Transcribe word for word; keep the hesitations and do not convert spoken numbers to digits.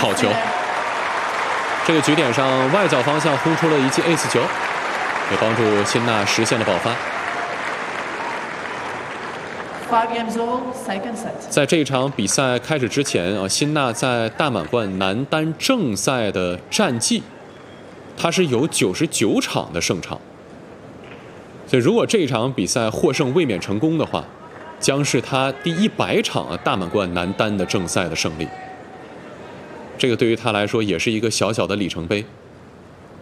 好球。这个局点上外角方向轰出了一记 ace 球，也帮助辛纳实现了爆发。在这场比赛开始之前啊，辛纳在大满贯男单正赛的战绩，他是有九十九场的胜场。所以如果这场比赛获胜卫冕成功的话，将是他第一百场啊大满贯男单的正赛的胜利。这个对于他来说也是一个小小的里程碑。